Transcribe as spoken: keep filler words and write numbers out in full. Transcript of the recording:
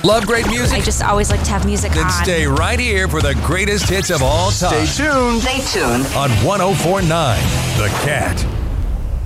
Love great music? I just always like to have music Then on. stay right here for the greatest hits of all time. Stay tuned. Stay tuned. On one oh four point nine The Cat.